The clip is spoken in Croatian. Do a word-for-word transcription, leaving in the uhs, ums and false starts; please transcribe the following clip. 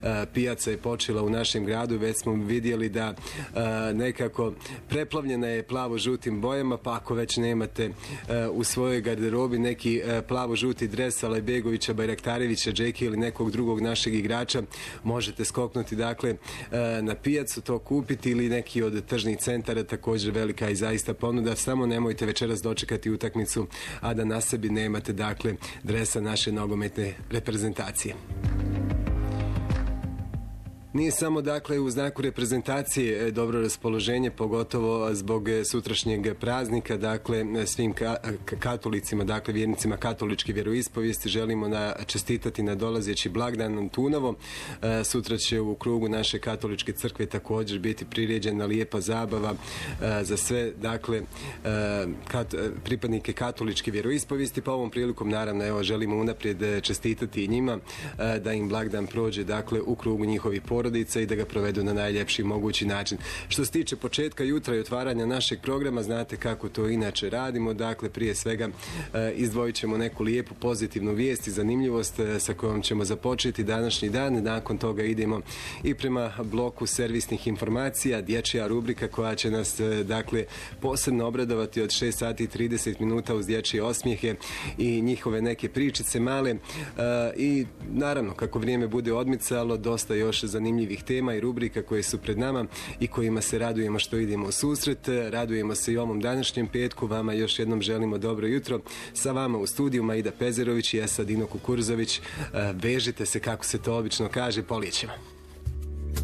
pijaca je počela u našem gradu, već smo vidjeli da nekako preplavljena je plavo-žutim bojama, pa ako već nemate u svojoj garderobi neki plavo-žuti dres Alajbegovića, Bajraktarevića, Džeki ili nekog drugog našeg igrača, možete skoknuti dakle na pijacu, to kupiti ili neki od tržnih centara, također velika i zaista ponuda. Samo nemojte večeras dočekati utakmicu, a da na sebi nemate dakle dresa naše nogometne reprezentacije. Nije samo dakle u znaku reprezentacije dobro raspoloženje, pogotovo zbog sutrašnjeg praznika, dakle svim ka katolicima, dakle vjernicima katoličke vjeroispovijesti želimo na čestitati na dolazeći blagdan Antunovo. E, sutra će u krugu naše katoličke crkve također biti priređena lijepa zabava e, za sve dakle e, kat pripadnike katoličke vjeroispovijesti, pa ovom prilikom naravno evo želimo unaprijed čestitati i njima e, da im blagdan prođe dakle u krugu njihovih porodica i da ga provedu na najljepši mogući način. Što se tiče početka jutra i otvaranja našeg programa, znate kako to inače radimo, dakle prije svega e, izdvojit ćemo neku lijepu pozitivnu vijest i zanimljivost e, sa kojom ćemo započeti današnji dan. Nakon toga idemo i prema bloku servisnih informacija, dječja rubrika koja će nas e, dakle posebno obradovati od šest sati i trideset minuta uz dječje osmijehe i njihove neke pričice male e, i naravno kako vrijeme bude odmicalo, dosta još zanimljivih tema i rubrika koje su pred nama i kojima se radujemo što idemo u susret. Radujemo se i ovom današnjem petku. Vama još jednom želimo dobro jutro. Sa vama u studiju Maida Pezerović i ja Dino Kukuruzović. Vežite se, kako se to obično kaže, polijećemo.